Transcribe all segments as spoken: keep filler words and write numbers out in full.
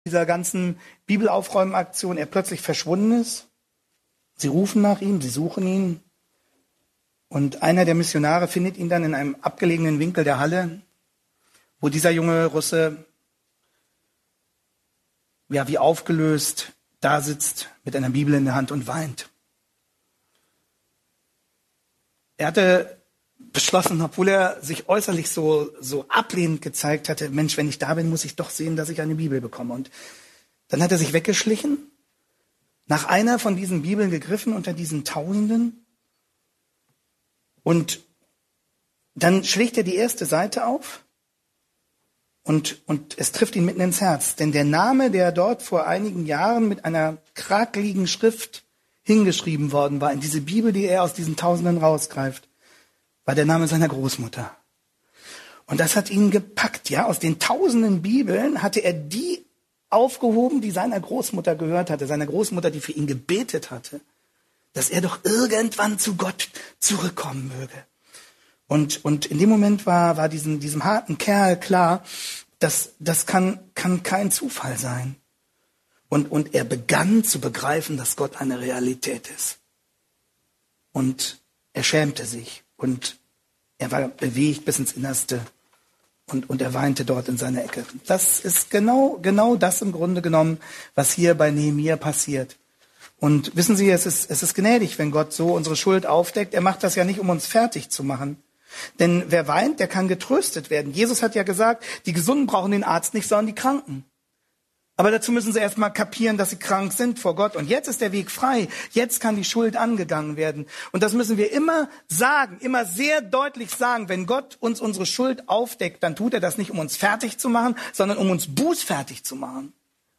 dieser ganzen Bibelaufräumaktion er plötzlich verschwunden ist. Sie rufen nach ihm, sie suchen ihn. Und einer der Missionare findet ihn dann in einem abgelegenen Winkel der Halle, wo dieser junge Russe, ja, wie aufgelöst da sitzt mit einer Bibel in der Hand und weint. Er hatte beschlossen, obwohl er sich äußerlich so, so ablehnend gezeigt hatte, Mensch, wenn ich da bin, muss ich doch sehen, dass ich eine Bibel bekomme. Und dann hat er sich weggeschlichen, nach einer von diesen Bibeln gegriffen unter diesen Tausenden. Und dann schlägt er die erste Seite auf und, und es trifft ihn mitten ins Herz. Denn der Name, der dort vor einigen Jahren mit einer krakeligen Schrift hingeschrieben worden war, in diese Bibel, die er aus diesen Tausenden rausgreift, war der Name seiner Großmutter. Und das hat ihn gepackt, ja. Aus den tausenden Bibeln hatte er die aufgehoben, die seiner Großmutter gehört hatte. Seiner Großmutter, die für ihn gebetet hatte, dass er doch irgendwann zu Gott zurückkommen möge. Und, und in dem Moment war, war diesem, diesem harten Kerl klar, dass das kann, kann kein Zufall sein. Und, und er begann zu begreifen, dass Gott eine Realität ist. Und er schämte sich. Und er war bewegt bis ins Innerste und, und er weinte dort in seiner Ecke. Das ist genau, genau das im Grunde genommen, was hier bei Nehemia passiert. Und wissen Sie, es ist, es ist gnädig, wenn Gott so unsere Schuld aufdeckt. Er macht das ja nicht, um uns fertig zu machen. Denn wer weint, der kann getröstet werden. Jesus hat ja gesagt, die Gesunden brauchen den Arzt nicht, sondern die Kranken. Aber dazu müssen sie erstmal kapieren, dass sie krank sind vor Gott. Und jetzt ist der Weg frei. Jetzt kann die Schuld angegangen werden. Und das müssen wir immer sagen, immer sehr deutlich sagen. Wenn Gott uns unsere Schuld aufdeckt, dann tut er das nicht, um uns fertig zu machen, sondern um uns bußfertig zu machen.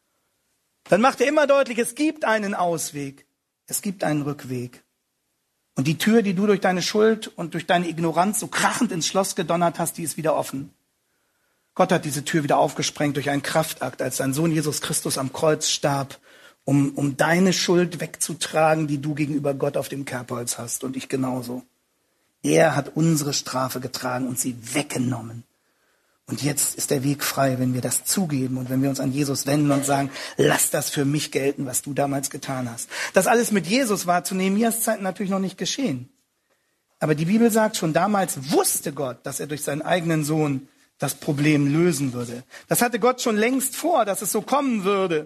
Dann macht er immer deutlich, es gibt einen Ausweg. Es gibt einen Rückweg. Und die Tür, die du durch deine Schuld und durch deine Ignoranz so krachend ins Schloss gedonnert hast, die ist wieder offen. Gott hat diese Tür wieder aufgesprengt durch einen Kraftakt, als sein Sohn Jesus Christus am Kreuz starb, um, um deine Schuld wegzutragen, die du gegenüber Gott auf dem Kerbholz hast und ich genauso. Er hat unsere Strafe getragen und sie weggenommen. Und jetzt ist der Weg frei, wenn wir das zugeben und wenn wir uns an Jesus wenden und sagen, lass das für mich gelten, was du damals getan hast. Das alles mit Jesus war zu Nehemias Zeiten natürlich noch nicht geschehen. Aber die Bibel sagt, schon damals wusste Gott, dass er durch seinen eigenen Sohn das Problem lösen würde. Das hatte Gott schon längst vor, dass es so kommen würde.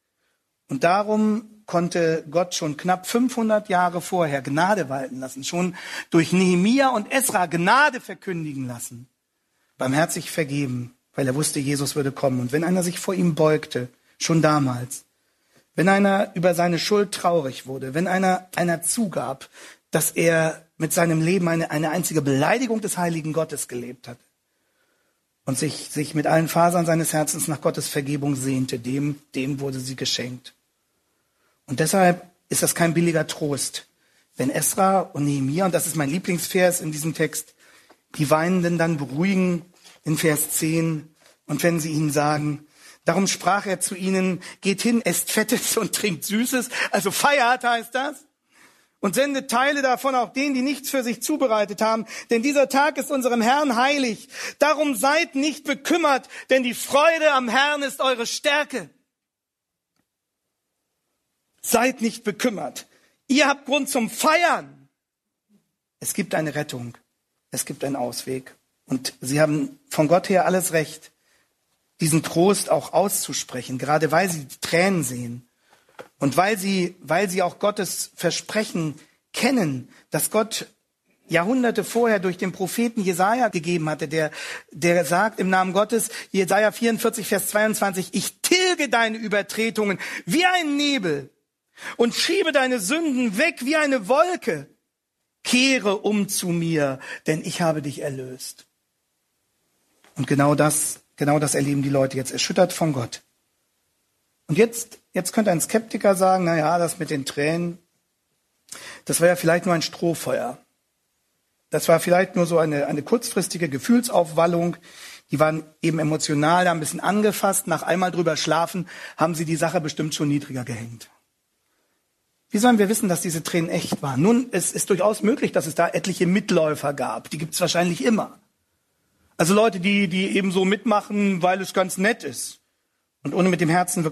Und darum konnte Gott schon knapp fünfhundert Jahre vorher Gnade walten lassen, schon durch Nehemia und Esra Gnade verkündigen lassen, barmherzig vergeben, weil er wusste, Jesus würde kommen. Und wenn einer sich vor ihm beugte, schon damals, wenn einer über seine Schuld traurig wurde, wenn einer einer zugab, dass er mit seinem Leben eine, eine einzige Beleidigung des heiligen Gottes gelebt hat, und sich, sich mit allen Fasern seines Herzens nach Gottes Vergebung sehnte, dem, dem wurde sie geschenkt. Und deshalb ist das kein billiger Trost, wenn Esra und Nehemia, und das ist mein Lieblingsvers in diesem Text, die Weinenden dann beruhigen in Vers zehn und wenn sie ihnen sagen, darum sprach er zu ihnen, geht hin, esst Fettes und trinkt Süßes, also feiert heißt das. Und sendet Teile davon auch denen, die nichts für sich zubereitet haben. Denn dieser Tag ist unserem Herrn heilig. Darum seid nicht bekümmert, denn die Freude am Herrn ist eure Stärke. Seid nicht bekümmert. Ihr habt Grund zum Feiern. Es gibt eine Rettung. Es gibt einen Ausweg. Und sie haben von Gott her alles Recht, diesen Trost auch auszusprechen, gerade weil sie die Tränen sehen. Und weil sie, weil sie auch Gottes Versprechen kennen, dass Gott Jahrhunderte vorher durch den Propheten Jesaja gegeben hatte, der, der sagt im Namen Gottes, Jesaja vierundvierzig, Vers zweiundzwanzig, ich tilge deine Übertretungen wie ein Nebel und schiebe deine Sünden weg wie eine Wolke. Kehre um zu mir, denn ich habe dich erlöst. Und genau das, genau das erleben die Leute jetzt, erschüttert von Gott. Und jetzt, jetzt könnte ein Skeptiker sagen, na ja, das mit den Tränen, das war ja vielleicht nur ein Strohfeuer. Das war vielleicht nur so eine, eine kurzfristige Gefühlsaufwallung. Die waren eben emotional da ein bisschen angefasst. Nach einmal drüber schlafen, haben sie die Sache bestimmt schon niedriger gehängt. Wie sollen wir wissen, dass diese Tränen echt waren? Nun, es ist durchaus möglich, dass es da etliche Mitläufer gab. Die gibt es wahrscheinlich immer. Also Leute, die, die eben so mitmachen, weil es ganz nett ist. und ohne mit dem Herzen